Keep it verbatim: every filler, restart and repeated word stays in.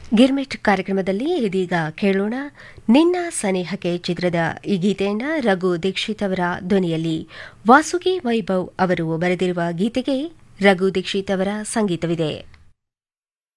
ಗಿರ್ಮಿಟ್ ಕಾರ್ಯಕ್ರಮದಲ್ಲಿ ಇದೀಗ ಕೇಳೋಣ ನಿನ್ನ ಸನಿಹಕ್ಕೆ ಚಿತ್ರದ ಈ ಗೀತೆಯನ್ನ ರಘು ದೀಕ್ಷಿತ್ ಅವರ ಧ್ವನಿಯಲ್ಲಿ. ವಾಸುಕಿ ವೈಭವ್ ಅವರು ಬರೆದಿರುವ ಗೀತೆಗೆ ರಘು ದೀಕ್ಷಿತ್ ಅವರ ಸಂಗೀತವಿದೆ.